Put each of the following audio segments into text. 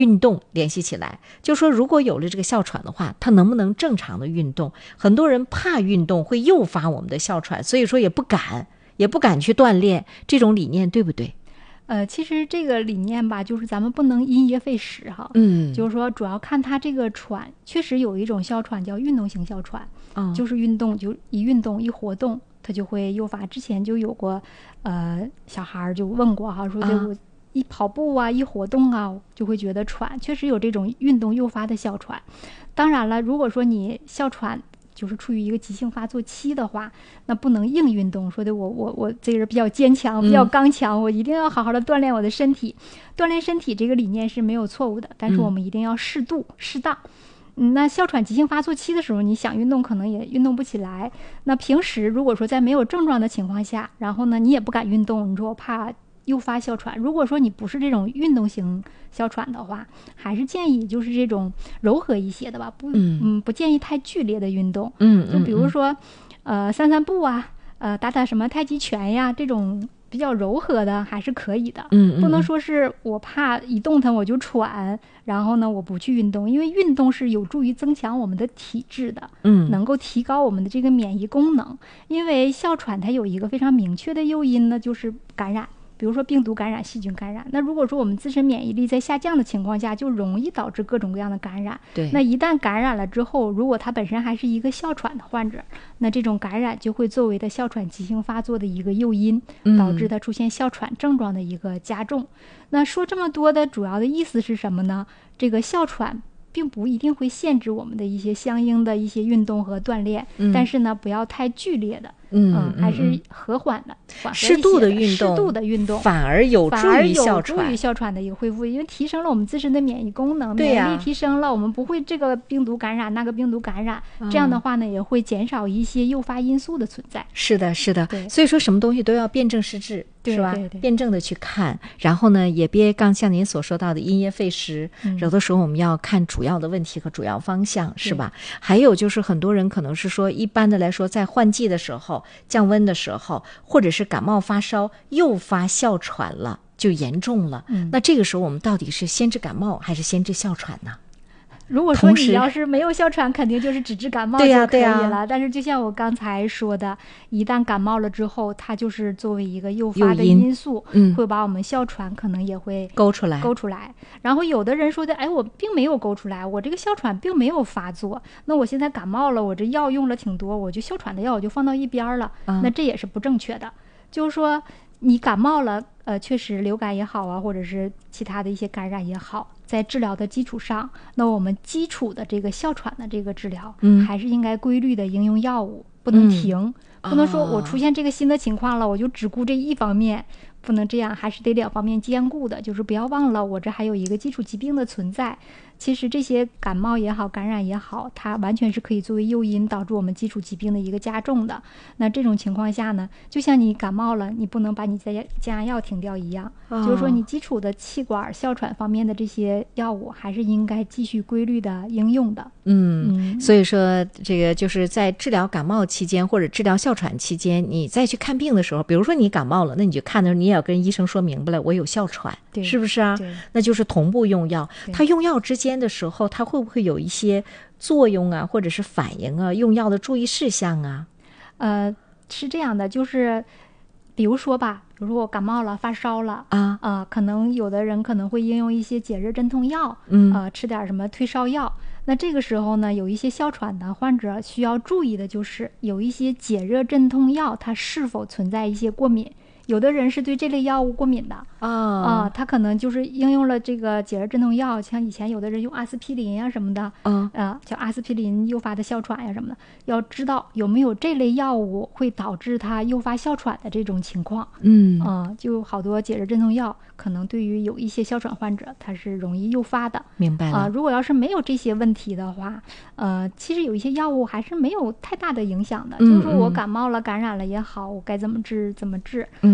运动联系起来，就说如果有了这个哮喘的话，他能不能正常的运动？很多人怕运动会诱发我们的哮喘，所以说也不敢去锻炼，这种理念对不对？ 其实这个理念吧，就是咱们不能因噎废食哈。就是说主要看他这个喘，确实有一种哮喘叫运动型哮喘，就是运动就一运动一活动，它就会诱发。之前就有过，小孩就问过哈，说这我一跑步啊，一活动啊，就会觉得喘，确实有这种运动诱发的哮喘。当然了，如果说你哮喘就是处于一个急性发作期的话，那不能硬运动，说的我这个人比较坚强，比较刚强，我一定要好好的锻炼我的身体。锻炼身体这个理念是没有错误的，但是我们一定要适度适当。那哮喘急性发作期的时候，你想运动可能也运动不起来。那平时如果说在没有症状的情况下，然后呢你也不敢运动，你说我怕诱发哮喘。如果说你不是这种运动型哮喘的话，还是建议就是这种柔和一些的吧，不建议太剧烈的运动。就比如说散散步啊，打打什么太极拳呀，这种比较柔和的还是可以的。不能说是我怕一动弹我就喘，然后呢我不去运动，因为运动是有助于增强我们的体质的，能够提高我们的这个免疫功能。因为哮喘它有一个非常明确的诱因呢，就是感染。比如说病毒感染、细菌感染，那如果说我们自身免疫力在下降的情况下，就容易导致各种各样的感染。 对， 那一旦感染了之后，如果他本身还是一个哮喘的患者，那这种感染就会作为的哮喘急性发作的一个诱因，导致他出现哮喘症状的一个加重。那说这么多的主要的意思是什么呢？这个哮喘并不一定会限制我们的一些相应的一些运动和锻炼，但是呢，不要太剧烈的。还是和缓的、 适度的运动，反而有助于哮喘的一个恢复，因为提升了我们自身的免疫功能，免疫力提升了，我们不会这个病毒感染那个病毒感染，这样的话呢，也会减少一些诱发因素的存在。 是的，是的，所以说什么东西都要辩证施治，是吧？辩证的去看，然后呢，也别刚像您所说到的因噎废食，有的时候我们要看主要的问题和主要方向，是吧？还有就是很多人可能是说，一般的来说，在换季的时候。降温的时候，或者是感冒发烧诱发哮喘了，就严重了。那这个时候我们到底是先治感冒还是先治哮喘呢？ 如果说你要是没有哮喘，肯定就是只治感冒就可以了。但是就像我刚才说的，一旦感冒了之后，它就是作为一个诱发的因素，会把我们哮喘可能也会勾出来。 然后有的人说的，哎，我并没有勾出来，我这个哮喘并没有发作，那我现在感冒了，我这药用了挺多，我就哮喘的药我就放到一边了，那这也是不正确的。就是说你感冒了，确实流感也好啊，或者是其他的一些感染也好，在治疗的基础上，那我们基础的这个哮喘的这个治疗，还是应该规律的应用药物，不能停，不能说我出现这个新的情况了，我就只顾这一方面，不能这样，还是得两方面兼顾的。就是不要忘了，我这还有一个基础疾病的存在。其实这些感冒也好，感染也好，它完全是可以作为诱因导致我们基础疾病的一个加重的。那这种情况下呢，就像你感冒了，你不能把你在降压药停掉一样，就是说你基础的气管、哮喘方面的这些药物还是应该继续规律的应用的。 所以说这个就是在治疗感冒期间或者治疗哮喘期间，你再去看病的时候，比如说你感冒了，那你就看的时候你也要跟医生说明白了，我有哮喘，是不是啊？那就是同步用药。他用药之间的时候，它会不会有一些作用啊，或者是反应啊？用药的注意事项啊？ 是这样的，就是比如说我感冒了、发烧了可能有的人可能会应用一些解热镇痛药，吃点什么退烧药。那这个时候呢，有一些哮喘的患者需要注意的就是有一些解热镇痛药它是否存在一些过敏。有的人是对这类药物过敏的他可能就是应用了这个解热镇痛药，像以前有的人用阿司匹林啊什么的叫阿司匹林诱发的哮喘呀什么的，要知道有没有这类药物会导致它诱发哮喘的这种情况。就好多解热镇痛药可能对于有一些哮喘患者它是容易诱发的。 明白了。 如果要是没有这些问题的话，其实有一些药物还是没有太大的影响的。就是说我感冒了、感染了也好，我该怎么治怎么治。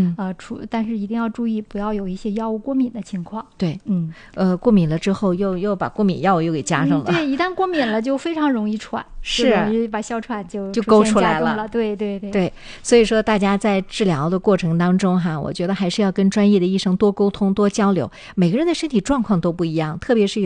但是一定要注意不要有一些药物过敏的情况。 对，过敏了之后又把过敏药又给加上了。 对，一旦过敏了就非常容易喘， 是容易把哮喘就勾出来了。对， 所以说大家在治疗的过程当中哈，我觉得还是要跟专业的医生多沟通多交流，每个人的身体状况都不一样，特别是